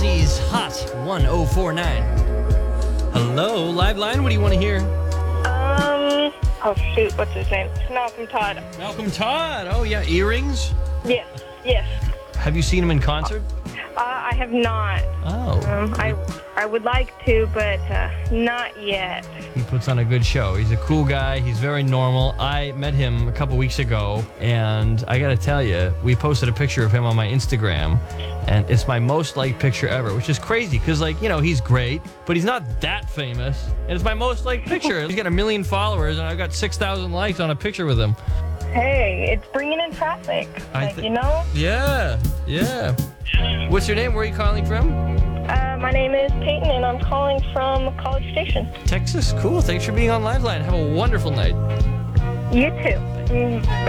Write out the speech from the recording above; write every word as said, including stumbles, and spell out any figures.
Miami's Hot one oh four point nine. Hello, Live Line, what do you want to hear? Um, oh shoot, what's his name? It's Malcolm Todd. Malcolm Todd. Oh, yeah, Earrings. Yes, yes. Have you seen him in concert? Uh, I have not. Oh. Um, I I would like to, but uh, not yet. He puts on a good show. He's a cool guy. He's very normal. I met him a couple weeks ago, and I got to tell you, we posted a picture of him on my Instagram, and it's my most liked picture ever, which is crazy because, like, you know, he's great, but he's not that famous, and it's my most liked picture. He's got a million followers, and I've got six thousand likes on a picture with him. Hey, it's bringing in traffic. I Like, thi- you know? Yeah, yeah. What's your name? Where are you calling from? Uh, my name is Peyton, and I'm calling from College Station. Texas. Cool. Thanks for being on Live Line. Have a wonderful night. You too. Mm,